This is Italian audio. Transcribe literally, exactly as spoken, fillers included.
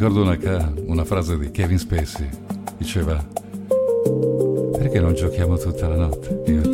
ricordo una, ca- una frase di Kevin Spacey, diceva: perché non giochiamo tutta la notte, io e